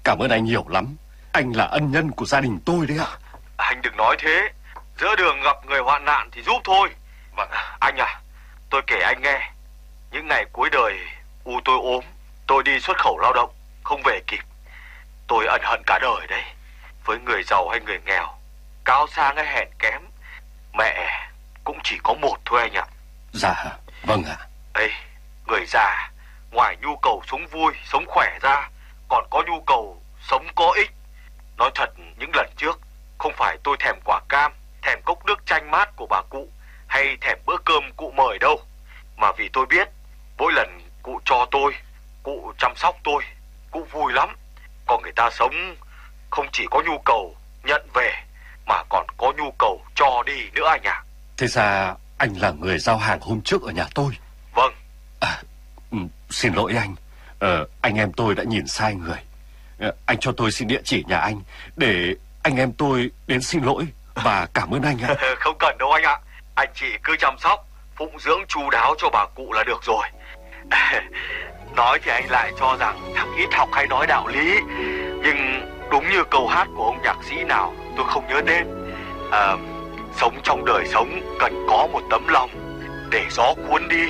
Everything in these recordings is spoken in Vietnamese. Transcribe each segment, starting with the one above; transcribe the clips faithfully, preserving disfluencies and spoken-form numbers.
Cảm ơn anh nhiều lắm. Anh là ân nhân của gia đình tôi đấy ạ. Anh đừng nói thế. Giữa đường gặp người hoạn nạn thì giúp thôi. Vâng. Anh à, tôi kể anh nghe. Những ngày cuối đời u tôi ốm, tôi đi xuất khẩu lao động, không về kịp. Tôi ân hận cả đời đấy. Với người giàu hay người nghèo, cao sang hay hèn kém, mẹ cũng chỉ có một thôi anh ạ. Dạ, vâng ạ. Ê, người già ngoài nhu cầu sống vui, sống khỏe ra, còn có nhu cầu sống có ích. Nói thật, những lần trước không phải tôi thèm quả cam, thèm cốc nước chanh mát của bà cụ, hay thèm bữa cơm cụ mời đâu, mà vì tôi biết mỗi lần cụ cho tôi, cụ chăm sóc tôi, cụ vui lắm. Còn người ta sống không chỉ có nhu cầu nhận về, mà còn có nhu cầu cho đi nữa anh ạ. Thế ra anh là người giao hàng hôm trước ở nhà tôi. Vâng. À, ừ, xin lỗi anh. Ờ, anh em tôi đã nhìn sai người. Ờ, anh cho tôi xin địa chỉ nhà anh để anh em tôi đến xin lỗi và cảm ơn anh ạ. Không cần đâu anh ạ. Anh chị cứ chăm sóc, phụng dưỡng chu đáo cho bà cụ là được rồi. Nói thì anh lại cho rằng thằng ít học hay nói đạo lý, nhưng đúng như câu hát của ông nhạc sĩ nào tôi không nhớ tên, à, sống trong đời sống cần có một tấm lòng để gió cuốn đi.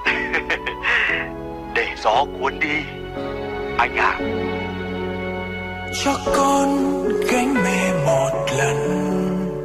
Để gió cuốn đi anh ạ. Cho con gánh mẹ một lần